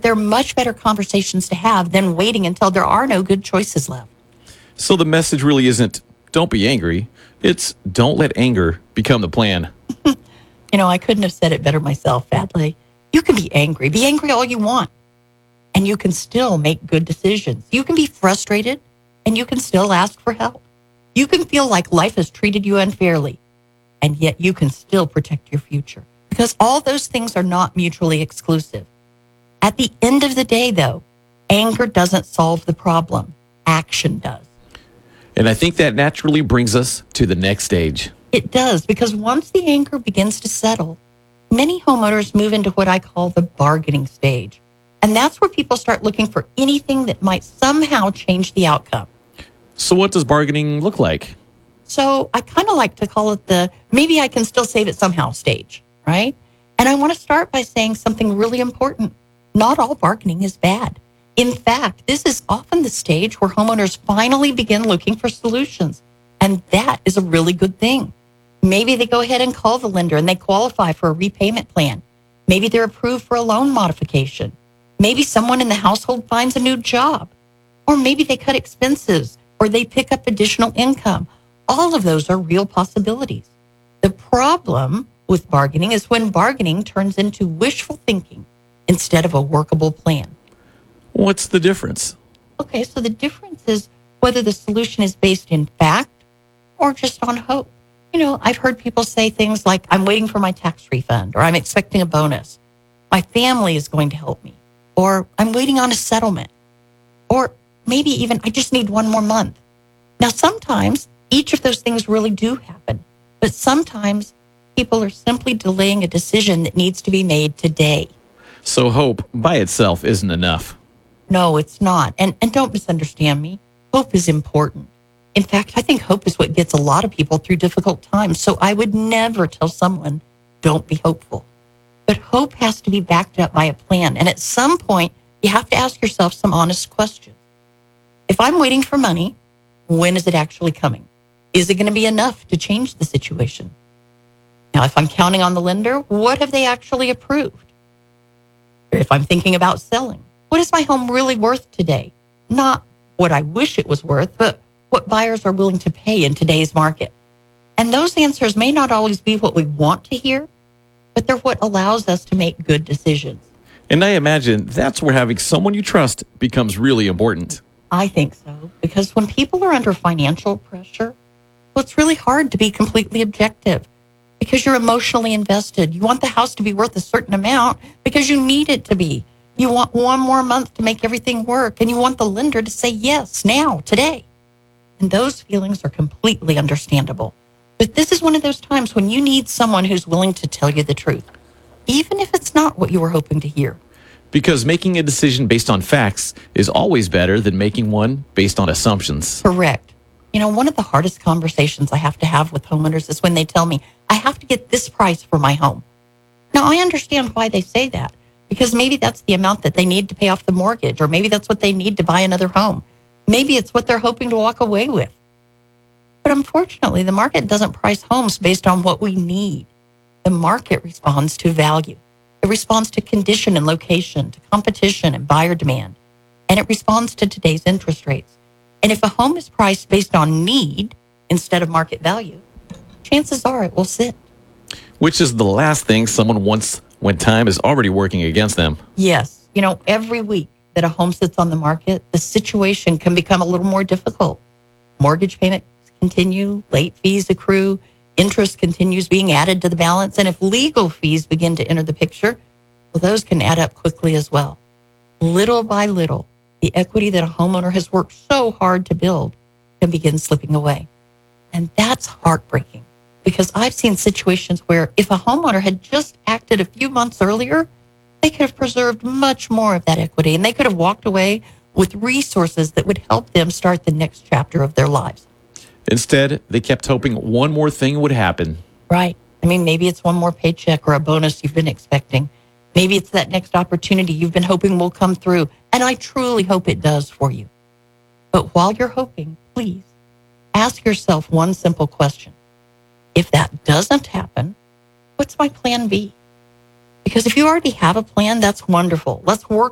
they're much better conversations to have than waiting until there are no good choices left. So the message really isn't don't be angry. It's don't let anger become the plan. I couldn't have said it better myself, Fadley. You can be angry. Be angry all you want. And you can still make good decisions. You can be frustrated, and you can still ask for help. You can feel like life has treated you unfairly, and yet you can still protect your future. Because all those things are not mutually exclusive. At the end of the day, though, anger doesn't solve the problem. Action does. And I think that naturally brings us to the next stage. It does, because once the anger begins to settle, many homeowners move into what I call the bargaining stage. And that's where people start looking for anything that might somehow change the outcome. So what does bargaining look like? So I kind of like to call it the maybe I can still save it somehow stage, right? And I want to start by saying something really important. Not all bargaining is bad. In fact, this is often the stage where homeowners finally begin looking for solutions. And that is a really good thing. Maybe they go ahead and call the lender and they qualify for a repayment plan. Maybe they're approved for a loan modification. Maybe someone in the household finds a new job. Or maybe they cut expenses or they pick up additional income. All of those are real possibilities. The problem with bargaining is when bargaining turns into wishful thinking instead of a workable plan. What's the difference? Okay, so the difference is whether the solution is based in fact or just on hope. I've heard people say things like, I'm waiting for my tax refund, or I'm expecting a bonus. My family is going to help me, or I'm waiting on a settlement, or maybe even I just need one more month. Now, sometimes each of those things really do happen, but sometimes people are simply delaying a decision that needs to be made today. So hope by itself isn't enough. No, it's not. And don't misunderstand me. Hope is important. In fact, I think hope is what gets a lot of people through difficult times. So I would never tell someone, don't be hopeful. But hope has to be backed up by a plan. And at some point, you have to ask yourself some honest questions. If I'm waiting for money, when is it actually coming? Is it going to be enough to change the situation? Now, if I'm counting on the lender, what have they actually approved? If I'm thinking about selling, what is my home really worth today? Not what I wish it was worth, but what buyers are willing to pay in today's market. And those answers may not always be what we want to hear, but they're what allows us to make good decisions. And I imagine that's where having someone you trust becomes really important. I think so, because when people are under financial pressure, well, it's really hard to be completely objective because you're emotionally invested. You want the house to be worth a certain amount because you need it to be. You want one more month to make everything work, and you want the lender to say yes now, today. And those feelings are completely understandable. But this is one of those times when you need someone who's willing to tell you the truth, even if it's not what you were hoping to hear. Because making a decision based on facts is always better than making one based on assumptions. Correct. One of the hardest conversations I have to have with homeowners is when they tell me, I have to get this price for my home. Now, I understand why they say that, because maybe that's the amount that they need to pay off the mortgage, or maybe that's what they need to buy another home. Maybe it's what they're hoping to walk away with. But unfortunately, the market doesn't price homes based on what we need. The market responds to value. It responds to condition and location, to competition and buyer demand. And it responds to today's interest rates. And if a home is priced based on need instead of market value, chances are it will sit. Which is the last thing someone wants when time is already working against them. Yes. Every week that a home sits on the market, the situation can become a little more difficult. Mortgage payments continue, late fees accrue, interest continues being added to the balance, and if legal fees begin to enter the picture, well, those can add up quickly as well. Little by little, the equity that a homeowner has worked so hard to build can begin slipping away. And that's heartbreaking, because I've seen situations where if a homeowner had just acted a few months earlier, they could have preserved much more of that equity, and they could have walked away with resources that would help them start the next chapter of their lives. Instead, they kept hoping one more thing would happen. Right. Maybe it's one more paycheck or a bonus you've been expecting. Maybe it's that next opportunity you've been hoping will come through. And I truly hope it does for you. But while you're hoping, please ask yourself one simple question. If that doesn't happen, what's my plan B? Because if you already have a plan, that's wonderful. Let's work